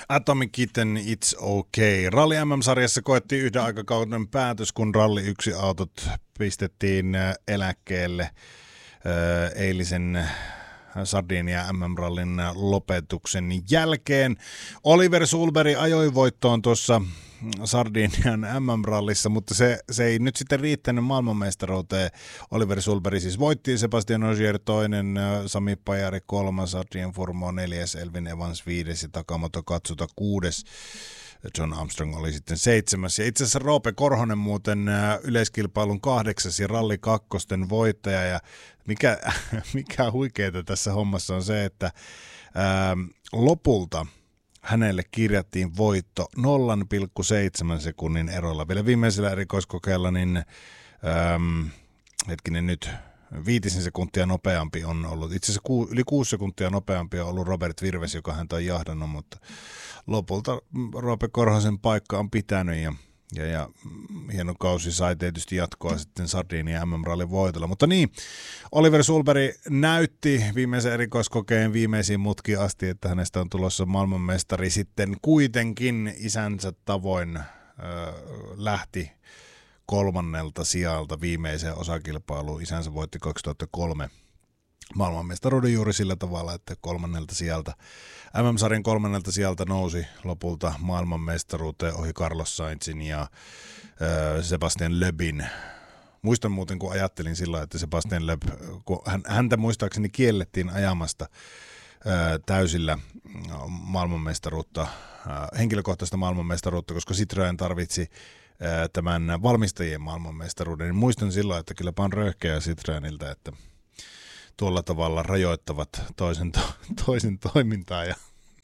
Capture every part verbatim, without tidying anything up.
Atomic Kitten, It's Okay. Rally M M-sarjassa koettiin yhden aikakauden päätös, kun Rally yksi autot pistettiin eläkkeelle eilisen Sardinia M M-rallin lopetuksen jälkeen. Oliver Sulberg ajoi voittoon tuossa Sardinian M M-rallissa, mutta se, se ei nyt sitten riittänyt maailmanmestaruuteen. Oliver Sulberg siis voitti, Sebastian Ogier toinen, Sami Pajari kolmas, Adrien Fourmont neljäs, Elvin Evans viides ja Takamoto Katsuta kuudes. John Armstrong oli sitten seitsemäs. Ja itse asiassa Roope Korhonen muuten yleiskilpailun kahdeksas ja ralli kakkosten voittaja. Ja mikä, mikä huikeeta tässä hommassa on se, että ää, lopulta hänelle kirjattiin voitto nolla pilkku seitsemän sekunnin erolla. Vielä viimeisellä erikoiskokeella niin äm, hetkinen nyt viitisen sekuntia nopeampi on ollut. Itse asiassa ku, yli kuusi sekuntia nopeampi on ollut Robert Virves, joka häntä on jahdannut, mutta lopulta Roope Korhosen paikka on pitänyt ja, ja, ja hieno kausi sai tietysti jatkoa sitten Sardinia M M-rallin voitolla. Mutta niin, Oliver Sulberg näytti viimeisen erikoiskokeen viimeisiin mutkiin asti, että hänestä on tulossa maailmanmestari. Sitten kuitenkin isänsä tavoin äh, lähti kolmannelta sijalta viimeiseen osakilpailuun. Isänsä voitti kaksituhattakolme maailmanmestaruuden juuri sillä tavalla, että kolmannelta sijalta, M M-sarjan kolmannelta sijalta nousi lopulta maailmanmestaruuteen ohi Carlos Sainzin ja äh, Sebastian Loebin. Muistan muuten, kun ajattelin silloin, että Sebastian Loeb, kun häntä muistaakseni kiellettiin ajamasta äh, täysillä maailmanmestaruutta, äh, henkilökohtaista maailmanmestaruutta, koska Citroën tarvitsi tämän valmistajien maailmanmestaruuden, niin muistan silloin, että kylläpä on röyhkeä Citroeniltä, että tuolla tavalla rajoittavat toisen, to, toisen toimintaa. Ja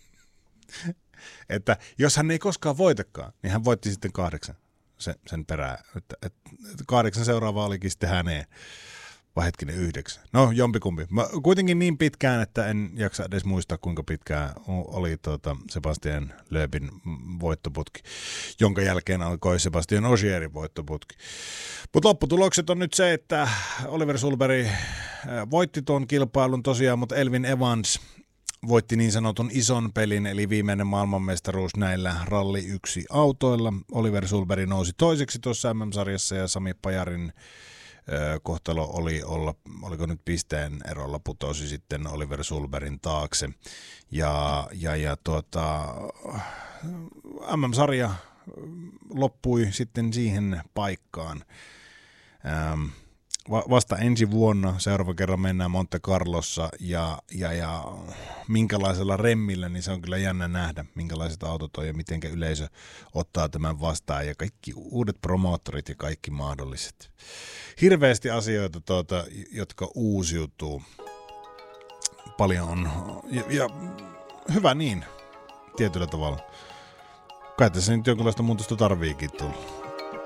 että jos hän ei koskaan voitakaan, niin hän voitti sitten kahdeksan sen, sen perään. Että, että kahdeksan seuraavaa olikin sitten häneen. Vai hetkinen, yhdeksän. No, jompikumpi. Mä kuitenkin niin pitkään, että en jaksa edes muistaa, kuinka pitkään oli tuota Sebastian Loebin voittoputki, jonka jälkeen alkoi Sebastian Ogierin voittoputki. Mutta lopputulokset on nyt se, että Oliver Sulberg voitti tuon kilpailun tosiaan, mutta Elvin Evans voitti niin sanotun ison pelin, eli viimeinen maailmanmestaruus näillä Ralli yksi autoilla. Oliver Sulberg nousi toiseksi tuossa M M-sarjassa ja Sami Pajarin kohtalo oli olla, oliko nyt pisteen erolla, putosi sitten Oliver Sulbergin taakse. Ja, ja, ja tuota, M M-sarja loppui sitten siihen paikkaan. Ähm, vasta ensi vuonna seuraava kerran mennään Monte Carlossa ja, ja, ja minkälaisella remmillä, niin se on kyllä jännä nähdä, minkälaiset autot on ja mitenkä yleisö ottaa tämän vastaan ja kaikki uudet promoottorit ja kaikki mahdolliset. Hirveästi asioita, tuota, jotka uusiutuu. Paljon on, ja, ja hyvä niin, tietyllä tavalla. Kai tässä nyt jonkinlaista muutosta tarviikin tulla.